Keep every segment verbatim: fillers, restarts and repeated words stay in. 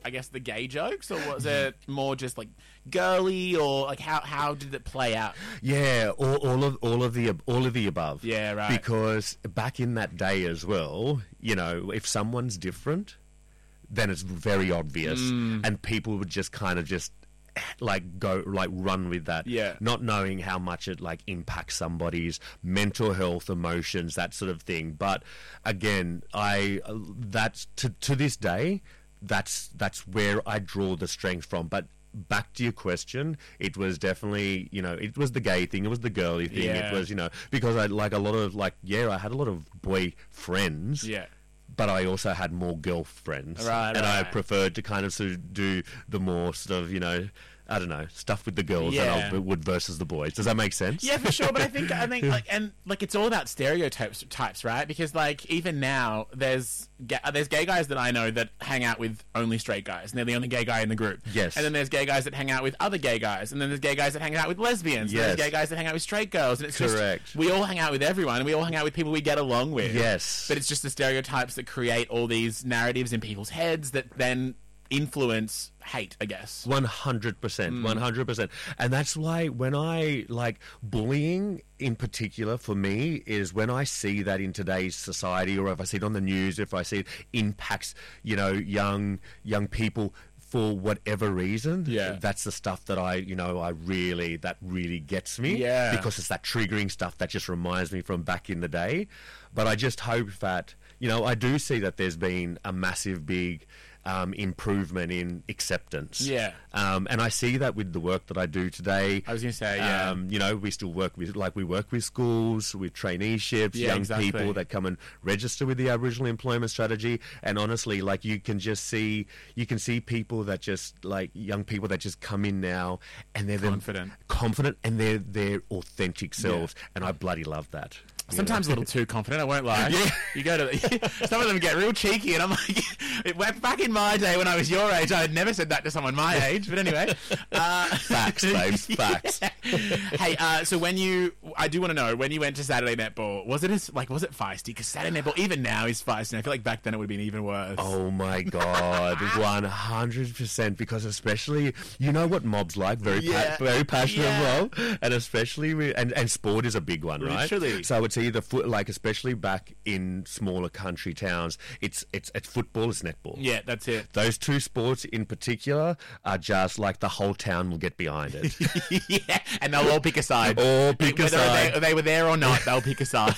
I guess, the gay jokes, or was it more just like girly, or like how how did it play out? Yeah, all, all of all of the all of the above. Yeah, right. Because back in that day as well, you know, if someone's different, then it's very obvious, Mm. and people would just kind of just like go like run with that, Yeah. not knowing how much it like impacts somebody's mental health, emotions, that sort of thing. But again, I uh, that's to to this day, that's that's where I draw the strength from. But back to your question, it was definitely, you know, it was the gay thing, it was the girly thing, Yeah. it was, you know, because I like a lot of like yeah, I had a lot of boy friends, Yeah. but I also had more girlfriends, Right, and I right. preferred to kind of sort of do the more sort of, you know, I don't know, stuff with the girls Yeah. than I would versus the boys. Does that make sense? Yeah, for sure. But I think I think like and like it's all about stereotypes, types, right? Because like even now, there's ga- there's gay guys that I know that hang out with only straight guys, and they're the only gay guy in the group. Yes. And then there's gay guys that hang out with other gay guys, and then there's gay guys that hang out with lesbians. And Yes. there's gay guys that hang out with straight girls. And it's Correct. just we all hang out with everyone, and we all hang out with people we get along with. Yes. But it's just the stereotypes that create all these narratives in people's heads that then influence hate, I guess. One hundred percent, one hundred percent, and that's why when I like bullying in particular for me is when I see that in today's society, or if I see it on the news, if I see it impacts, you know, young young people for whatever reason. Yeah. That's the stuff that I, you know, I really that really gets me. Yeah. Because it's that triggering stuff that just reminds me from back in the day. But I just hope that, you know, I do see that there's been a massive big um, improvement in acceptance. Yeah. Um, and I see that with the work that I do today. I was going to say, yeah. Um, you know, we still work with, like, we work with schools, with traineeships, Yeah, young exactly. people that come and register with the Aboriginal Employment Strategy. And honestly, like, you can just see, you can see people that just, like, young people that just come in now and they're them- Confident. confident, and they're their authentic selves. And I bloody love that. you Sometimes a know? little too confident, I won't lie. Yeah. You go to some of them get real cheeky, and I'm like, it went back in my day when I was your age, I had never said that to someone my age. But anyway, uh, Facts, babes, facts. Hey, uh, so when you, I do want to know, when you went to Saturday Netball, was it as like, was it feisty? Because Saturday Netball even now is feisty. And I feel like back then it would have been even worse. Oh my god, one hundred percent. Because especially, you know what mob's like, very Yeah. pa- very passionate Yeah. mob, and especially with, and and sport is a big one, right? Literally. So it's either foot, like especially back in smaller country towns, it's it's it's football, it's netball. Yeah, that's it. Those two sports in particular are just like the whole town will get behind it. Yeah, and they'll all pick a side. All pick a Whether side. They, they were there or not, they'll pick a side.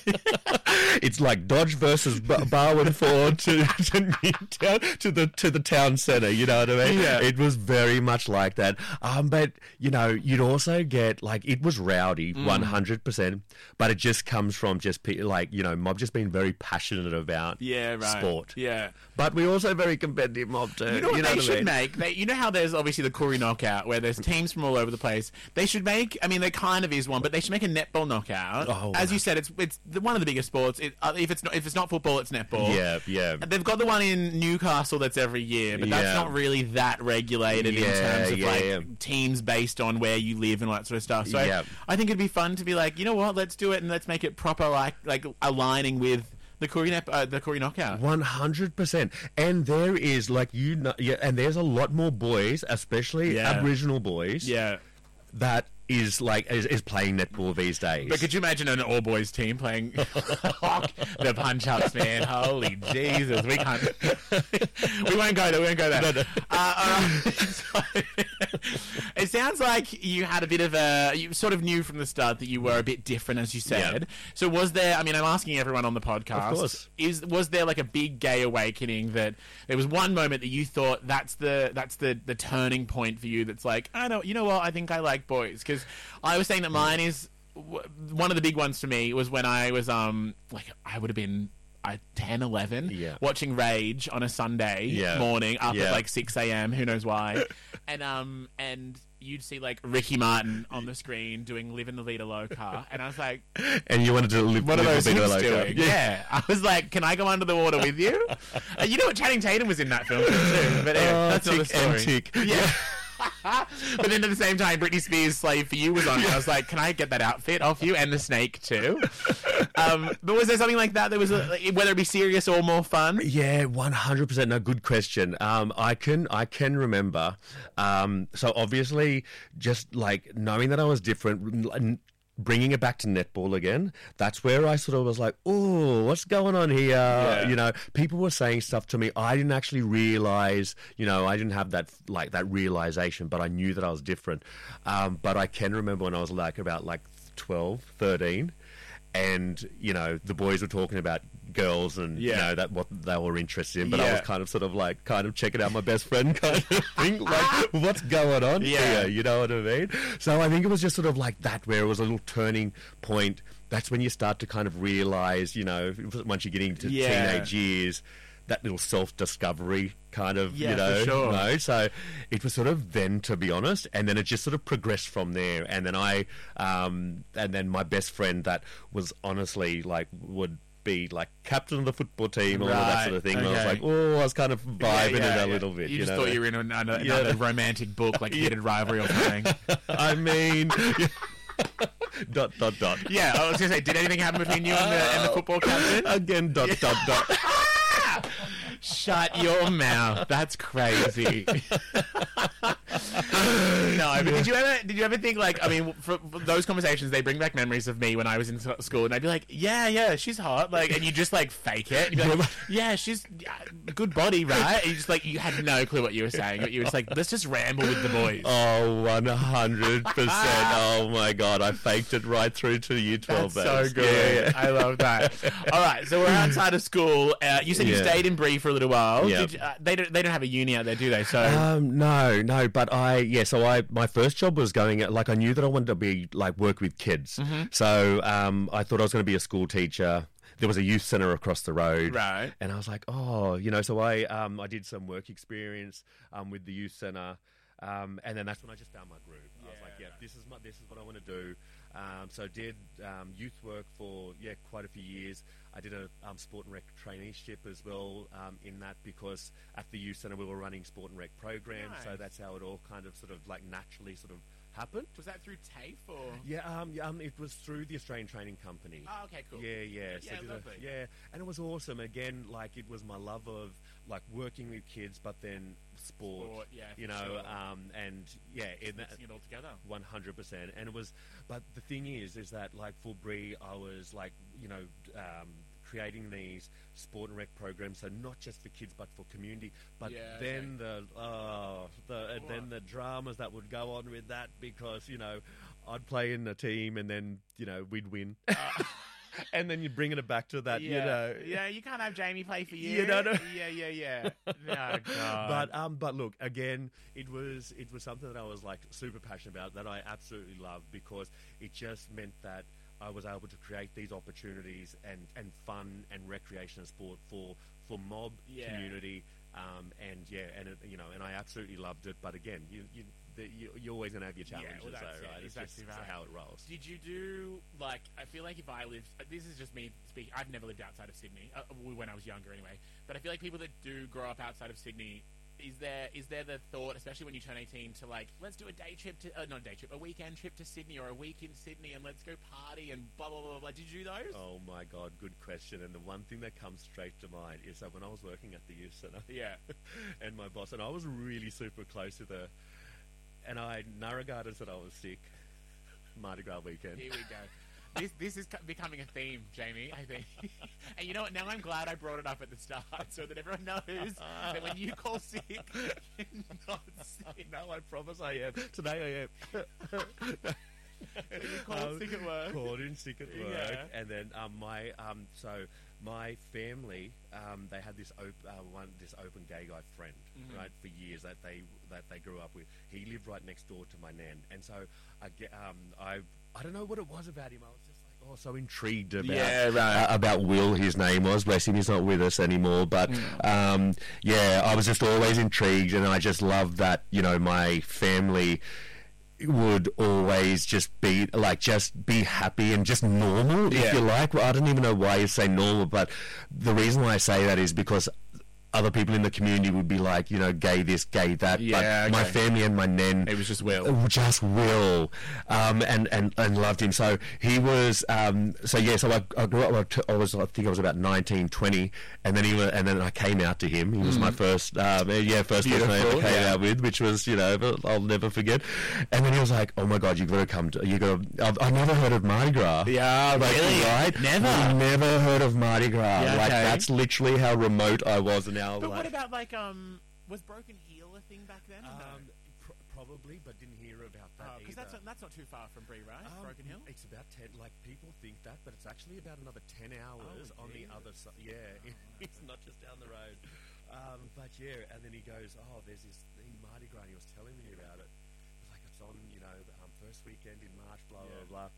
It's like Dodge versus B- Barwon Ford to to, Newtown, to the to the town centre. You know what I mean? Yeah. It was very much like that. Um, but you know, you'd also get like it was rowdy, one hundred percent. But it just comes from just pe- like you know, mob just being very passionate about Yeah, right. sport. Yeah. But we also very competitive mob too. You know what they I should mean? make? They, you know how there's obviously the Koori knockout where there's teams from all over the place. They should make. I mean, there kind of is one, but they should make a netball knockout. Oh, As wow. you said, it's it's the, one of the biggest sports. It, uh, if it's not if it's not football, it's netball. Yeah, yeah. They've got the one in Newcastle that's every year, but that's Yeah. not really that regulated in Yeah, terms of yeah, like yeah. teams based on where you live and all that sort of stuff. So Yeah. I think it'd be fun to be like, you know what, let's do it and let's make it proper, like like aligning with the Koori nep- uh, the Koori knockout. One hundred percent, and there is like you know, yeah, and there's a lot more boys, especially Yeah. Aboriginal boys, Yeah. that is like is, is playing netball these days. But could you imagine an all boys team playing the punch ups, man? Holy Jesus, we can't. We won't go there. We won't go there. No, no. Uh, uh, so- it sounds like you had a bit of a. You sort of knew from the start that you were a bit different, as you said. So was there? I mean, I'm asking everyone on the podcast. Of course. Is was there like a big gay awakening that there was one moment that you thought that's the that's the the turning point for you? That's like, I know, you know what? I think I like boys, because I was saying that mine is w- one of the big ones for me was when I was um like I would have been I ten, eleven Yeah. watching Rage on a Sunday Yeah. morning up Yeah. at like six a.m. Who knows why? and um and you'd see like Ricky Martin on the screen doing "Live in the Vita Loca," and I was like, and you wanted to live what are live those a bit hips like that. doing? Yeah. I was like, can I go under the water with you? And you know what? Channing Tatum was in that film too. But anyway, Oh, that's another tick and story. tick. Yeah. But then at the same time, Britney Spears' Slave for You was on. And I was like, can I get that outfit off you and the snake too? Um, but was there something like that that was, a, like, whether it be serious or more fun? Yeah, one hundred percent. No, good question. Um, I can I can remember. Um, so obviously, just like knowing that I was different, n- bringing it back to netball again, that's where I sort of was like, oh, what's going on here? Yeah. You know, people were saying stuff to me. I didn't actually realize, you know, I didn't have that, like, that realization, but I knew that I was different. Um, but I can remember when I was like about like twelve, thirteen, and, you know, the boys were talking about girls and, Yeah. you know, that what they were interested in. But I Yeah. was kind of sort of like, kind of checking out my best friend kind of thing. Like, what's going on Yeah. here? You know what I mean? So I think it was just sort of like that, where it was a little turning point. That's when you start to kind of realize, you know, once you're getting into Yeah. teenage years, that little self-discovery kind of, Yeah, you know, for sure. mode. So it was sort of then, to be honest, and then it just sort of progressed from there. And then I, um, and then my best friend that was honestly like would be like captain of the football team, all of that Right, sort of thing. And I was okay. like, oh, I was kind of vibing Yeah, it yeah, a yeah. little bit. You, You, just know? thought you were in another, Yeah. another romantic book, like Hated Rivalry or something. I mean, dot dot dot. Yeah, I was going to say, did anything happen between you and the, and the football captain? Again, dot dot dot. Shut your mouth. That's crazy. No, but did you ever did you ever think, like, I mean, for, for those conversations, they bring back memories of me when I was in s- school, and I'd be like, yeah, yeah, she's hot, like, and you just like fake it. You'd be like, yeah, she's yeah, good body, right? And you just like you had no clue what you were saying, but you were just like, let's just ramble with the boys. Oh, one hundred percent. Oh my God, I faked it right through to year twelve. That's so days. good. Yeah, yeah. I love that. All right, so we're outside of school. Uh, you said you Yeah. stayed in Bree for a little while. Yeah. Did you, uh, they don't. They don't have a uni out there, do they? So Um, no, no, but I, yeah, so I, my first job was going, like, I knew that I wanted to be, like, work with kids. Mm-hmm. So, um, I thought I was going to be a school teacher. There was a youth centre across the road. Right. And I was like, oh, you know, so I, um, I did some work experience, um, with the youth centre. Um, and then that's when I just found my groove. I was like, yeah, this is my, this is what I want to do. Um, so I did um, youth work for, yeah, quite a few years. I did a um, sport and rec traineeship as well um, in that, because at the youth centre we were running sport and rec programs. So Nice. that's how it all kind of sort of like naturally sort of happened. was that through TAFE or? Yeah, um, yeah, um, it was through the Australian Training Company. Oh, okay, cool. Yeah, yeah, so Yeah, did a- lovely. yeah, and it was awesome. Again, like, it was my love of like working with kids, but then sport, Sport, yeah, you for know, sure. um, and yeah, in that Mixing it all together. one hundred percent. And it was, but the thing is, is that like for Bree, I was like, you know, um, creating these sport and rec programs, so not just for kids but for community. But Yeah, then the oh, the and then the dramas that would go on with that, because you know, I'd play in a team and then you know we'd win. And then you're bringing it back to that, Yeah, you know. yeah. You can't have Jamie play for you. You know, no. Yeah, yeah, yeah. Oh, God. But um, but look, again, it was it was something that I was like super passionate about, that I absolutely loved, because it just meant that I was able to create these opportunities and, and fun and recreation and sport for for mob Yeah. community, um, and yeah, and it, you know, and I absolutely loved it. But again, you you the, you you're always gonna have your Yeah, challenges, well, that's though, it, right? It's exactly just right. how it rolls. Did you do, like, I feel like if I lived, this is just me speaking, I've never lived outside of Sydney, uh, when I was younger anyway, but I feel like people that do grow up outside of Sydney, is there is there the thought, especially when you turn eighteen, to like, let's do a day trip to, uh, not a day trip, a weekend trip to Sydney, or a week in Sydney, and let's go party and blah, blah, blah, blah. Did you do those? Oh my God, good question. And the one thing that comes straight to mind is that when I was working at the youth centre, Yeah. and my boss, and I was really super close to the, and I, no regardless that I was sick, Mardi Gras weekend. Here we go. This this is co- becoming a theme, Jamie, I think. And you know what? Now I'm glad I brought it up at the start, so that everyone knows that when you call sick, you're not sick. No, I promise I am. Today I am. You called Um, sick at work. Called in sick at work, Yeah. and then um, my um, so my family um, they had this op- uh, one this open gay guy friend, Mhm. right, for years that they that they grew up with. He lived right next door to my nan, and so I get um, I I don't know what it was about him. I was just like, oh, so intrigued about Yeah, right. uh, about Will. His name was, bless him, he's not with us anymore. But um, yeah, I was just always intrigued, and I just loved that, you know, my family would always just be like just be happy and just normal, Yeah. if you like. Well, I don't even know why you say normal, but the reason why I say that is because other people in the community would be like, you know, gay this, gay that. Yeah, but my okay. family and my nan, It was just Will. uh, just Will, um, and, and and loved him. So he was, um, so yeah. So I, I grew up. I was, I think I was about nineteen, twenty, and then he was, and then I came out to him. He was my first, um, yeah, first person I ever Beautiful, came yeah. out with, which was, you know, I'll never forget. And then he was like, "Oh my God, you got to come to, you got to, I've, I've never heard of Mardi Gras." Yeah, Like, really? right? Never. Never heard of Mardi Gras. Yeah, Like, okay. that's literally how remote I was now. But like, what about like um was Broken Heel a thing back then? um, pr- probably, but didn't hear about that Because either. that's not, that's not too far from Brie, right? Um, Broken Hill. It's about ten. Like, people think that, but it's actually about another ten hours Oh, on the geez. other side. Yeah, it's not just down the road. Um, but yeah, and then he goes, "Oh, there's this thing, Mardi Gras." And he was telling me about it. It's like it's on, you know, the um, first weekend in March. Blah Yeah. blah blah.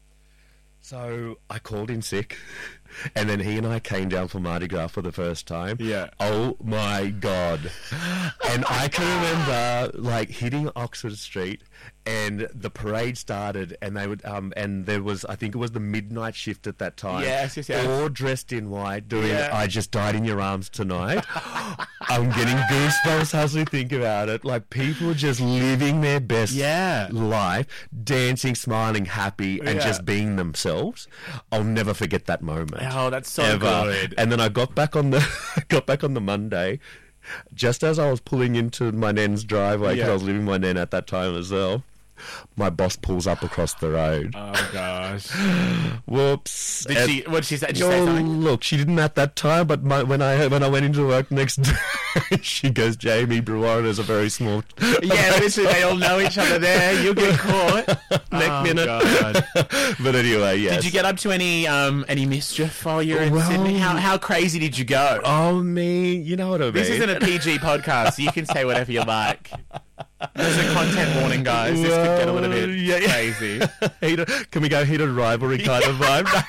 So I called in sick, and then he and I came down for Mardi Gras for the first time. Yeah. Oh my God! And I can remember like hitting Oxford Street, and the parade started, and they would um and there was, I think it was the midnight shift at that time. Yes, yes, yes. All dressed in white, doing Yeah. "I Just Died in Your Arms Tonight." I'm getting goosebumps as we think about it. Like, people just living their best Yeah. life, dancing, smiling, happy, and Yeah. just being themselves. I'll never forget that moment. Oh, that's so ever. good. And then I got back on the got back on the Monday, just as I was pulling into my nan's driveway, because Yeah. I was living with my nan at that time as well. My boss pulls up across the road. Oh gosh. Whoops. Did And- she? What did she say? Did she say Oh, something? look, she didn't at that time, but my, when I when I went into work next day, she goes, "Jamie Brewer is a very small." Yeah, literally, they all know each other there. You'll get caught. Next Oh, minute. God. But anyway, yes. Did you get up to any um any mischief while you were in Well- Sydney? How how crazy did you go? Oh, me, you know what I mean. This isn't a P G podcast, so you can say whatever you like. There's a content warning, guys. This could get a little bit Well, yeah, yeah. crazy. Heated, can we go heated rivalry kind of vibe?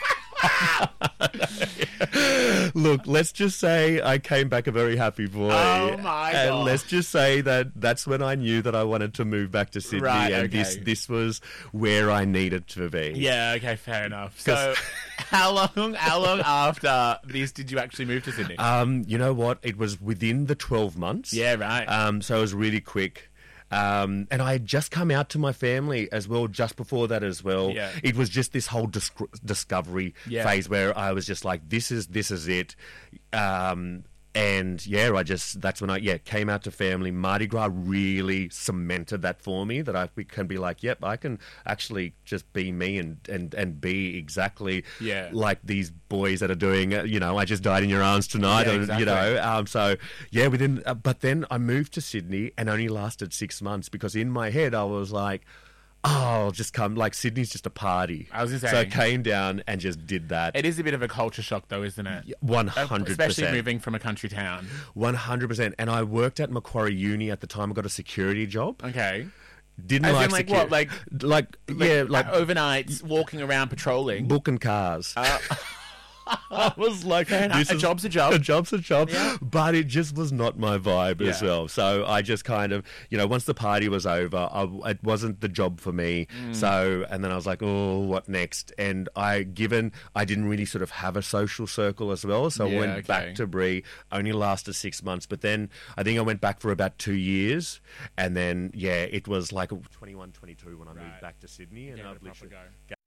Look, let's just say I came back a very happy boy. Oh, my And God. let's just say that that's when I knew that I wanted to move back to Sydney, Right, and this okay. this was where I needed to be. Yeah, okay, fair enough. So, how long how long after this did you actually move to Sydney? Um, you know what? It was within the twelve months. yeah, right. Um, so it was really quick. Um, and I had just come out to my family as well, just before that as well. Yeah. It was just this whole dis- discovery Yeah. phase where I was just like, this is, this is it. Um, and yeah, I just, that's when I, yeah, came out to family. Mardi Gras really cemented that for me, that I can be like, yep, I can actually just be me and, and, and be exactly Yeah. like these boys that are doing, uh, you know, "I Just Died in Your Arms Tonight," Yeah, or, exactly. you know, um, so yeah, within, uh, but then I moved to Sydney and only lasted six months because in my head I was like, oh, I'll just come, like, Sydney's just a party. I was gonna So say- I came down and just did that. It is a bit of a culture shock, though, isn't it? one hundred percent. Especially moving from a country town. one hundred percent. And I worked at Macquarie Uni at the time. I got a security job. Okay. Didn't As in, like like, secu- what, like- like, yeah, like uh, overnights, walking around patrolling. booking cars. I was like, enough. this A is- job's a job. A job's a job. Yeah. But it just was not my vibe as Yeah. well. So I just kind of, you know, once the party was over, I, it wasn't the job for me. Mm. So, and then I was like, oh, what next? And I, given I didn't really sort of have a social circle as well. So I Yeah, went okay. back to Brie, only lasted six months. But then I think I went back for about two years. And then, yeah, it was like twenty-one, twenty-two when I moved Right. back to Sydney. And Gave it I've a proper literally go.